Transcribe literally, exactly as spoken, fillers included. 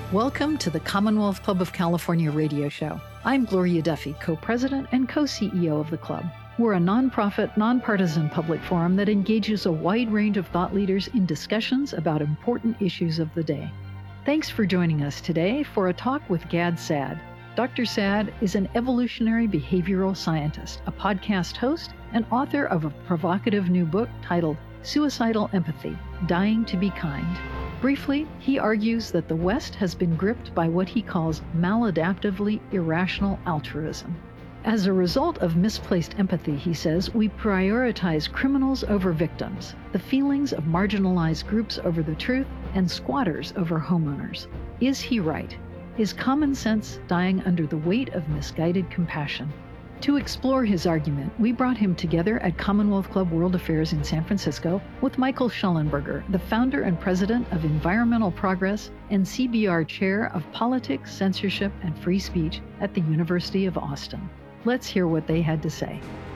Welcome to the Commonwealth Club of California radio show. I'm Gloria Duffy, co-president and co-C E O of the club. We're a nonprofit, nonpartisan public forum that engages a wide range of thought leaders in discussions about important issues of the day. Thanks for joining us today for a talk with Gad Saad. Doctor Saad is an evolutionary behavioral scientist, a podcast host, and author of a provocative new book titled Suicidal Empathy: Dying to Be Kind. Briefly, he argues that the West has been gripped by what he calls maladaptively irrational altruism. As a result of misplaced empathy, he says, we prioritize criminals over victims, the feelings of marginalized groups over the truth, and squatters over homeowners. Is he right? Is common sense dying under the weight of misguided compassion? To explore his argument, we brought him together at Commonwealth Club World Affairs in San Francisco with Michael Shellenberger, the founder and president of Environmental Progress and C B R Chair of Politics, Censorship, and Free Speech at the University of Austin. Let's hear what they had to say.